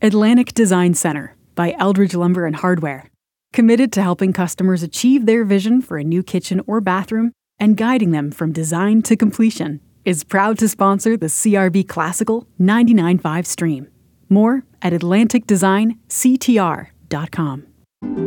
Atlantic Design Center by Eldridge Lumber and Hardware. Committed to helping customers achieve their vision for a new kitchen or bathroom and guiding them from design to completion, is proud to sponsor the CRB Classical 99.5 stream. More at AtlanticDesignCTR.com.